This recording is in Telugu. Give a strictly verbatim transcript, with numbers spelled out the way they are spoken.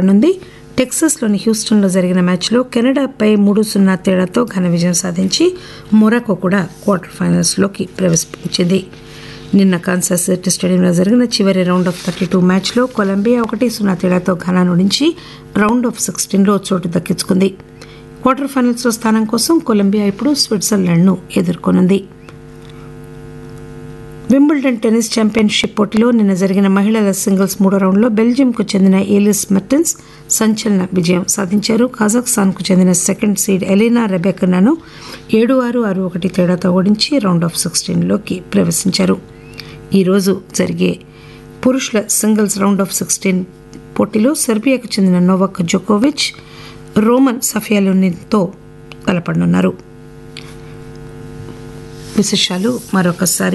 తలపడనుంది. టెక్సాస్లోని హ్యూస్టన్లో జరిగిన మ్యాచ్లో కెనడాపై మూడు సున్నా తేడాతో ఘన విజయం సాధించి మొరాకో కూడా క్వార్టర్ ఫైనల్స్లోకి ప్రవేశించింది. నిన్న కాన్సాస్ సిటీ స్టేడియంలో జరిగిన చివరి రౌండ్ ఆఫ్ థర్టీ టూ మ్యాచ్లో కొలంబియా ఒకటి సున్నా తేడాతో ఘనాను నుంచి రౌండ్ ఆఫ్ సిక్స్టీన్లో చోటు దక్కించుకుంది. క్వార్టర్ ఫైనల్స్లో స్థానం కోసం కొలంబియా ఇప్పుడు స్విట్జర్లాండ్ను ఎదుర్కొనుంది. వింబుల్డన్ టెన్నిస్ ఛాంపియన్షిప్ పోటీలో నిన్న జరిగిన మహిళల సింగిల్స్ మూడో రౌండ్లో బెల్జియంకు చెందిన ఏలిస్ మెర్టెన్స్ సంచలన విజయం సాధించారు. కజాఖ్స్తాన్కు చెందిన సెకండ్ సీడ్ ఎలీనా రెబెకనాను ఏడు ఆరు ఆరు ఒకటి తేడాతో ఓడించి రౌండ్ ఆఫ్ సిక్స్టీన్లోకి ప్రవేశించారు. ఈరోజు జరిగే పురుషుల సింగిల్స్ రౌండ్ ఆఫ్ సిక్స్టీన్ పోటీలో సెర్బియాకు చెందిన నోవాక్ జోకోవిచ్ రోమన్ సఫియాలోనితో తలపడనున్నారు. విశేషాలు మరొకసారి.